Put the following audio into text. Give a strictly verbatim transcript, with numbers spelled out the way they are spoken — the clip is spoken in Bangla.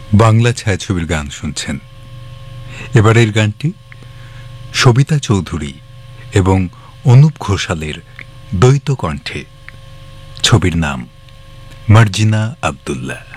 বাংলা ছায়াছবির গান শুনছেন। এবারের গানটি সবিতা চৌধুরী এবং অনুপ ঘোষালের দ্বৈত কণ্ঠে। ছবির নাম মার্জিনা আব্দুল্লাহ।